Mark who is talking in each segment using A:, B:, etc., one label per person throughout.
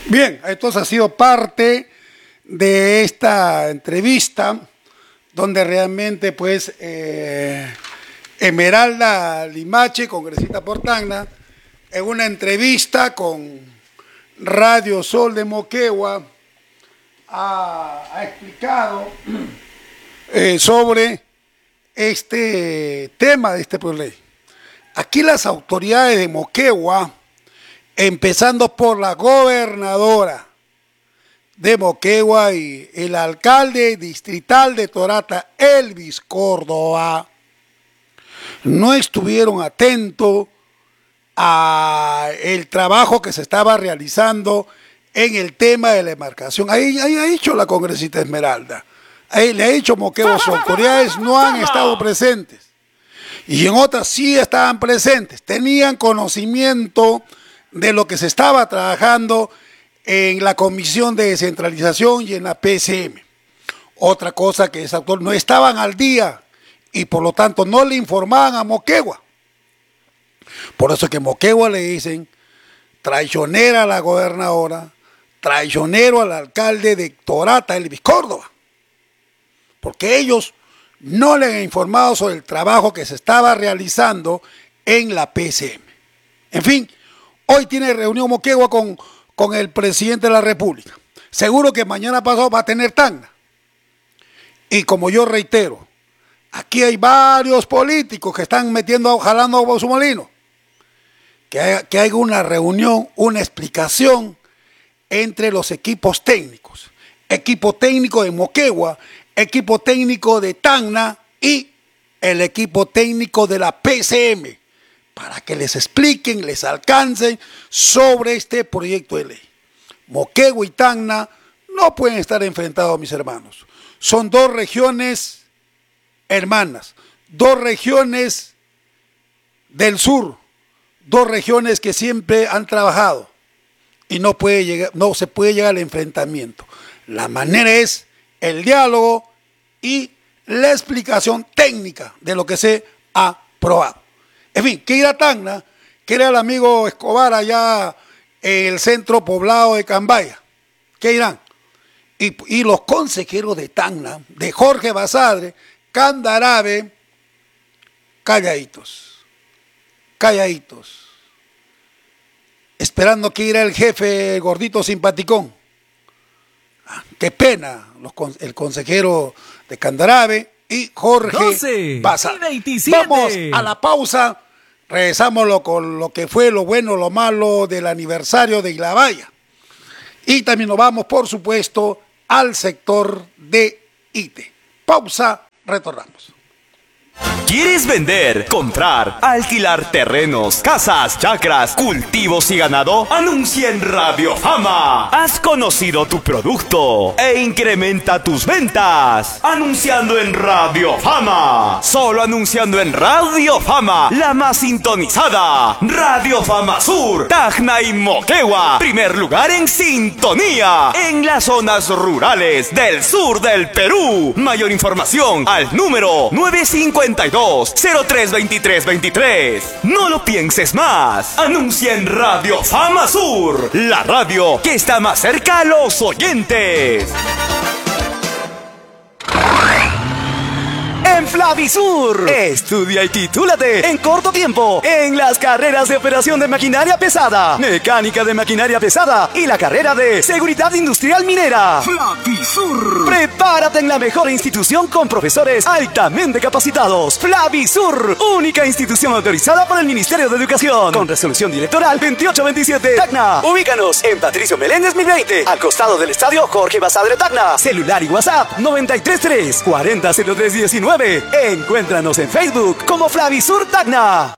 A: Bien, entonces ha sido parte de esta entrevista donde realmente pues Esmeralda Limache, congresista por Tacna, en una entrevista con Radio Sol de Moquegua ha explicado sobre este tema de este proyecto. Aquí las autoridades de Moquegua, empezando por la gobernadora de Moquegua y el alcalde distrital de Torata, Elvis Córdoba, no estuvieron atentos a el trabajo que se estaba realizando en el tema de la demarcación. Ahí ha dicho la congresista Esmeralda, ahí le ha dicho Moquegua, sus autoridades no han estado presentes. Y en otras sí estaban presentes, tenían conocimiento de lo que se estaba trabajando en la Comisión de Descentralización y en la PCM. Otra cosa que es actual, no estaban al día y por lo tanto no le informaban a Moquegua. Por eso es que Moquegua le dicen traicionera a la gobernadora, traicionero al alcalde de Torata, Elvis Córdoba, porque ellos no le han informado sobre el trabajo que se estaba realizando en la PCM. En fin, hoy tiene reunión Moquegua con el presidente de la República. Seguro que mañana pasado va a tener Tacna. Y como yo reitero, aquí hay varios políticos que están jalando a su molino. Que haya una reunión, una explicación entre los equipos técnicos. Equipo técnico de Moquegua, equipo técnico de Tacna y el equipo técnico de la PCM, para que les expliquen, les alcancen sobre este proyecto de ley. Moquegua y Tacna no pueden estar enfrentados, mis hermanos. Son dos regiones hermanas, dos regiones del sur, dos regiones que siempre han trabajado y no se puede llegar al enfrentamiento. La manera es el diálogo y la explicación técnica de lo que se ha probado. En fin, que ir a Tacna, que ir al amigo Escobar allá en el centro poblado de Cambaya, que irán. Y los consejeros de Tacna, de Jorge Basadre, Candarave, calladitos, esperando que irá el jefe gordito simpaticón. Qué pena, el consejero de Candarave y Jorge Basadre. Vamos a la pausa. Regresamos con lo que fue lo bueno, lo malo del aniversario de Ilabaya. Y también nos vamos, por supuesto, al sector de ITE. Pausa, retornamos.
B: ¿Quieres vender, comprar, alquilar terrenos, casas, chacras, cultivos y ganado? Anuncia en Radio Fama. Has conocido tu producto e incrementa tus ventas. Anunciando en Radio Fama. Solo anunciando en Radio Fama, la más sintonizada. Radio Fama Sur, Tacna y Moquegua. Primer lugar en sintonía en las zonas rurales del sur del Perú. Mayor información al número 952-032323. No lo pienses más. Anuncia en Radio Fama Sur, la radio que está más cerca a los oyentes. En Flavisur, estudia y titúlate en corto tiempo en las carreras de operación de maquinaria pesada, mecánica de maquinaria pesada y la carrera de seguridad industrial minera. Flavisur. Prepárate en la mejor institución con profesores altamente capacitados. Flavisur, única institución autorizada por el Ministerio de Educación, con resolución directoral 2827. Tacna. Ubícanos en Patricio Meléndez 1020, al costado del estadio Jorge Basadre Tacna. Celular y WhatsApp 933 400319. Encuéntranos en Facebook como Flavisur Tacna.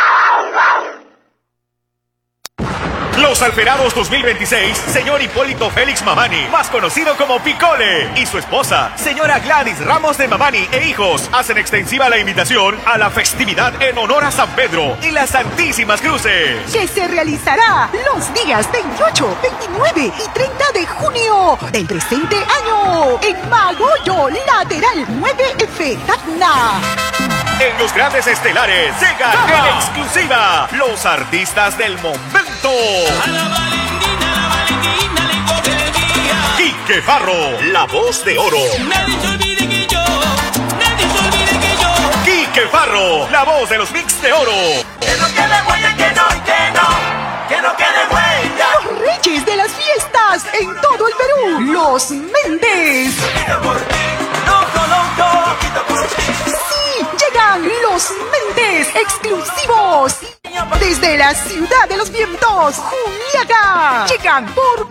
C: Los Alferados 2026, señor Hipólito Félix Mamani, más conocido como Picole, y su esposa, señora Gladys Ramos de Mamani e hijos, hacen extensiva la invitación a la festividad en honor a San Pedro y las Santísimas Cruces,
D: que se realizará los días 28, 29 y 30 de junio del presente año en Magoyo, lateral 9F, Tacna.
C: En los grandes estelares llegan en exclusiva los artistas del momento.
E: A la Valentina,
C: Quique Farro, la voz de oro.
E: Nadie se olvide que yo, nadie se olvide que yo.
C: Quique Farro, la voz de los mix de oro.
E: Que no quede huella, que no quede huella.
D: Los reyes de las fiestas en todo el Perú. Los Méndez. Sí, llegan los Méndez exclusivos. Desde la ciudad de los vientos, Juliaca. Llegan por